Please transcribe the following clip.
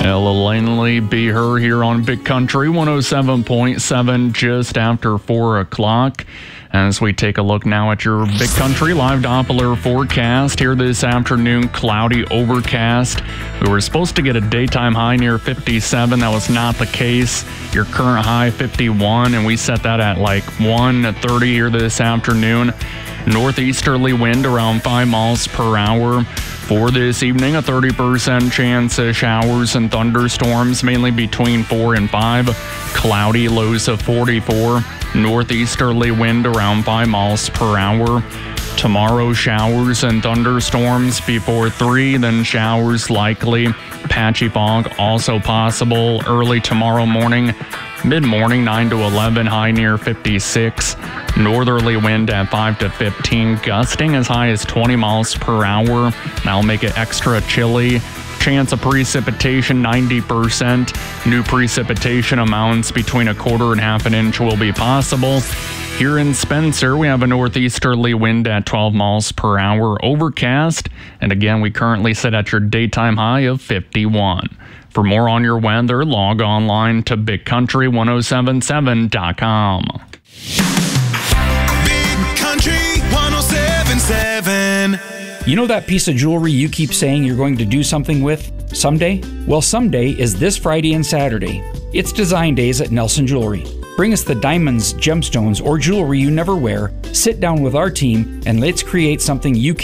Ella Langley, Be Her here on Big Country 107.7 just after 4 o'clock. As we take a look now at your Big Country live Doppler forecast. Here this afternoon, cloudy, overcast. We were supposed to get a daytime high near 57. That was not the case. Your current high 51, and we set that at like 1:30 here this afternoon. Northeasterly wind around 5 miles per hour. For this evening, a 30% chance of showers and thunderstorms, mainly between 4 and 5. Cloudy, lows of 44. Northeasterly wind around 5 miles per hour. Tomorrow, showers and thunderstorms before 3, then showers likely. Patchy fog also possible early tomorrow morning. Mid-morning, 9 to 11, high near 56. Northerly wind at 5 to 15, gusting as high as 20 miles per hour. That'll make it extra chilly. Chance of precipitation, 90%. New precipitation amounts between 1/4 and 1/2 inch will be possible. Here in Spencer, we have a northeasterly wind at 12 miles per hour, overcast. And again, we currently sit at your daytime high of 51. For more on your weather, log online to bigcountry1077.com. Big Country 107.7. You know that piece of jewelry you keep saying you're going to do something with someday? Well, someday is this Friday and Saturday. It's Design Days at Nelson Jewelry. Bring us the diamonds, gemstones, or jewelry you never wear. Sit down with our team and let's create something you